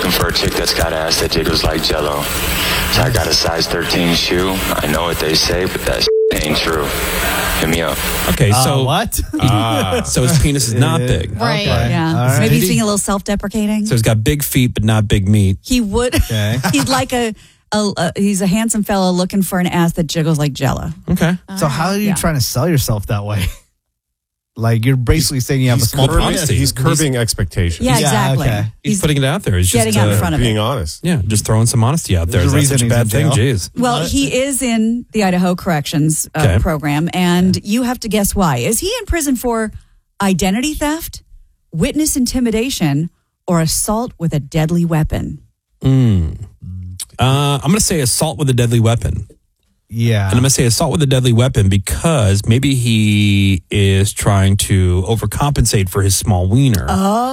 looking for a chick that's got ass that jiggles like Jello. So I got a size 13 shoe. I know what they say, but that ain't true. Hit me up. Okay, so what? So his penis is not big. Right. Okay. Yeah. All right. So maybe he's being a little self-deprecating. So he's got big feet, but not big meat. He would. Okay. He's like he's a handsome fellow looking for an ass that jiggles like Jello. Okay. So how are you Yeah. trying to sell yourself that way? Like you're basically saying you have a small curbing- penis. honesty. He's curbing expectations. Yeah, Yeah, exactly. okay. He's putting it out there. He's getting just out in front of Being it. honest. yeah, just throwing some honesty out there. There's a Is that such a reason bad he's thing? in jail. Jeez. Well, he is in the Idaho Corrections Okay. program, and you have to guess why. Is he in prison for identity theft, witness intimidation, or assault with a deadly weapon? I'm going to say assault with a deadly weapon. Yeah. And I'm going to say assault with a deadly weapon because maybe he is trying to overcompensate for his small wiener.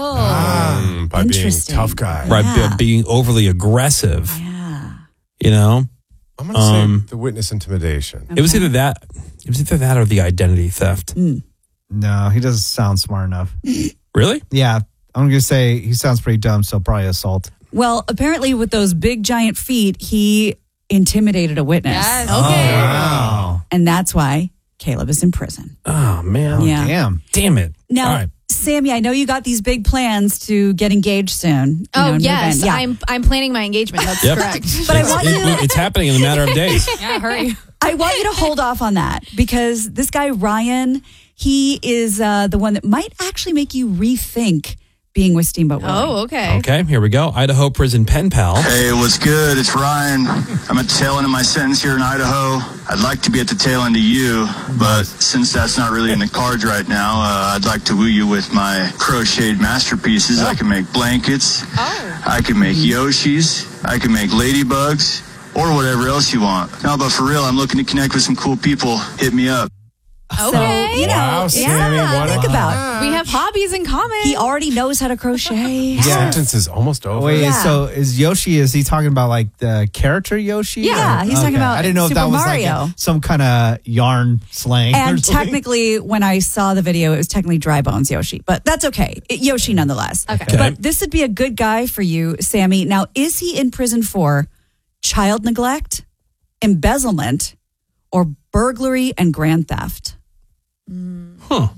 Oh, By being a Interesting. tough guy. Right, Yeah. being overly aggressive, yeah. you know? I'm going to say the witness intimidation. It was either that or the identity theft. No, he doesn't sound smart enough. Really? Yeah. I'm going to say he sounds pretty dumb, so probably assault. Well, apparently with those big giant feet, he intimidated a witness. Yes. Okay. Wow. And that's why Caleb is in prison. Oh, man. Yeah. Damn. Damn it. Now, All right. Sammy, I know you got these big plans to get engaged soon. You know, Oh, move yes. in. Yeah. I'm planning my engagement. That's Yep. correct. But I want you It's happening in a matter of days. Yeah, hurry. I want you to hold off on that because this guy, Ryan, he is the one that might actually make you rethink being with Steamboat Willie. Oh, okay. Okay, here we go. Idaho prison pen pal. Hey, what's good? It's Ryan. I'm at the tail end of my sentence here in Idaho. I'd like to be at the tail end of you, but since that's not really in the cards right now, I'd like to woo you with my crocheted masterpieces. I can make blankets. I can make Yoshis. I can make ladybugs. Or whatever else you want. No, but for real, I'm looking to connect with some cool people. Hit me up. So, Okay. you know, Wow, Sammy, what a- think about We have hobbies in common. He already knows how to crochet. Yeah. Sentence is almost over. Wait, Yeah. so is he talking about like the character Yoshi? Yeah, he's talking about I didn't know if Super that was Mario. like some kind of yarn slang. or And something. technically, when I saw the video, it was technically Dry Bones Yoshi, but that's okay. Yoshi nonetheless. Okay. But this would be a good guy for you, Sammy. Now, is he in prison for child neglect, embezzlement, or burglary and grand theft? Huh.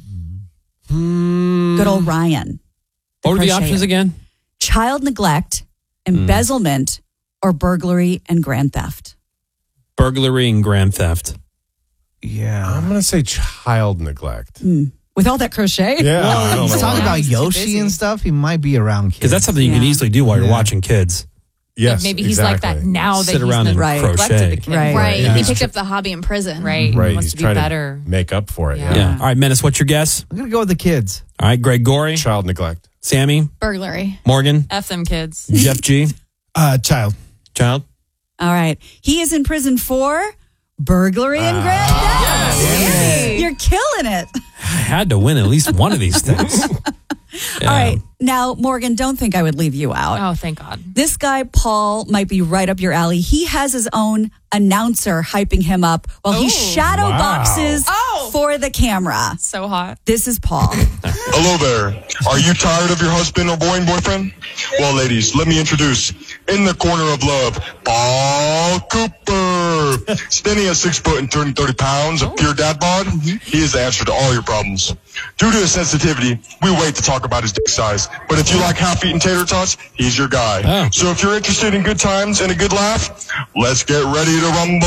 Good old Ryan. What were the crocheter. options again? Child neglect, embezzlement, or burglary and grand theft? Burglary and grand theft. Yeah. I'm going to say child neglect. With all that crochet? Yeah. I Well, don't he's know talking why. about He's too Yoshi busy. and stuff. He might be around kids. Because that's something you can Yeah. easily do while you're Yeah. watching kids. Yes, Maybe he's like that exactly. now that Sit he's around and Right. crochet. neglected the kid. Right. Right. Yeah. He picked up the hobby in prison. Right. Right. He wants He's to be trying better. to make up for it. Yeah. Yeah. All right, Menace, what's your guess? I'm going to go with the kids. All right, Greg Gorey, Child neglect. Sammy, Burglary. Morgan, F them kids. Jeff G, Child. Child. All right. He is in prison for burglary and grand theft. Yay. You're killing it. I had to win at least one of these things. Yeah. All right. Now, Morgan, don't think I would leave you out. Oh, thank God. This guy, Paul, might be right up your alley. He has his own announcer hyping him up while he shadow Wow. boxes Oh. for the camera. So hot. This is Paul. Hello there. Are you tired of your husband or boyfriend? Well, ladies, let me introduce, in the corner of love, Paul Cooper. Standing at 6 foot and 230 pounds of pure dad bod, he is the answer to all your problems. Due to his sensitivity, we wait to talk about his dick size. But if you like half-eaten tater tots, he's your guy. Oh. So if you're interested in good times and a good laugh, let's get ready to rumble.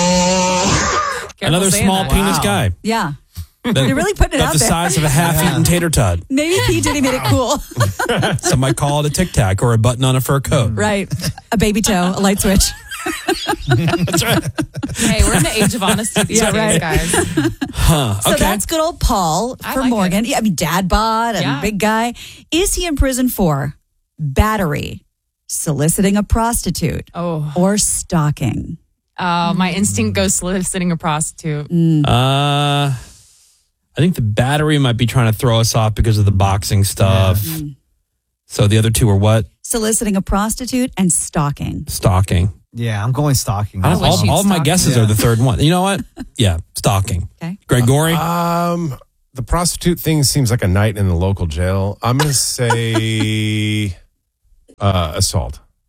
Careful Another saying small that. penis guy. Yeah. That- You're really putting it about out the there. size of a half-eaten tater tot. Maybe P. Diddy made it cool. Some might call it a tic tac or a button on a fur coat. Right. A baby toe, a light switch. Hey, we're in the age of honesty these Yeah, days, right. guys. So Okay. that's good old Paul I for like Morgan. it. Yeah, I mean, dad bod and Yeah. big guy. Is he in prison for battery, soliciting a prostitute, Oh, or stalking? my instinct goes soliciting a prostitute. I think the battery might be trying to throw us off because of the boxing stuff. So the other two are what? Soliciting a prostitute and stalking. Stalking. Yeah, I'm going stalking. I don't- wish all you'd all of my stalk guesses me. are the third one. You know what? Yeah, stalking. Okay. Gregory? The prostitute thing seems like a night in the local jail. I'm going to say assault.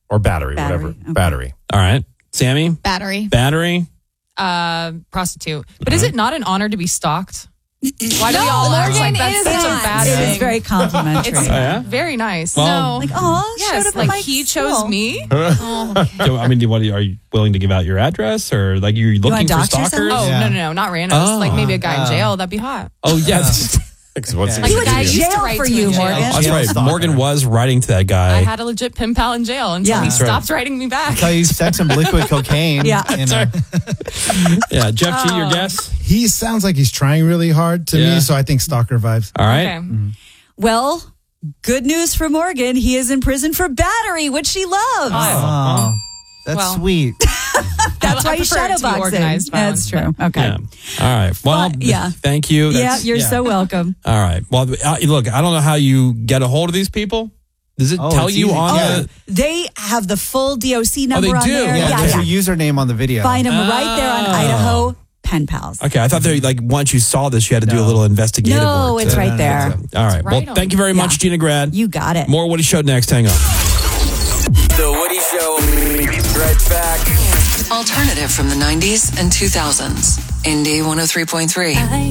Or battery, Battery, whatever. okay. Battery. All right. Sammy? Battery. Battery? Prostitute. But is it not an honor to be stalked? Why do we all act Morgan like that's is such a not. bad It thing? is very complimentary. It's yeah? very nice. Well- no. like, oh, showed Yes, up like at my he chose school. me. So, I mean, are you willing to give out your address or like you're looking for dox yourself? stalkers? Oh, Yeah. no, not randos. Like maybe a guy in jail. That'd be hot. Oh, yes. Because what's Like He the went guy to used to jail write for to me you, in jail. Morgan. That's Jail right. stalker. Morgan was writing to that I guy. had a legit pen pal in jail until Yeah. he That's right. stopped writing me back. So you sent some liquid cocaine. Yeah. in a- Yeah. Jeff G, your guess? He sounds like he's trying really hard to Yeah. me, so I think stalker vibes. All right. Okay. Well, good news for Morgan. He is in prison for battery, which she loves. Oh, that's Well. sweet. That's I why he's prefer it to be shadowboxing. organized That's violence, true. Okay. Yeah. All right. Well, yeah. thank you. Yeah, That's- you're so welcome. All right. Well, look, I don't know how you get a hold of these people. Does it Oh, tell it's you easy. on Yeah. the? They have the full DOC number they on do? there. Yeah, Yeah, there's your username on the video. Find them right there on Idaho Pen Pals. Okay, I thought they like once you saw this, you had to do a little investigative No, work. it's to- right there. All right. Well, right on. thank you very much, Gina Grad. You got it. More Woody Show next. Hang on. The Woody Show. Right back. Alternative from the 90s and 2000s. Indy 103.3.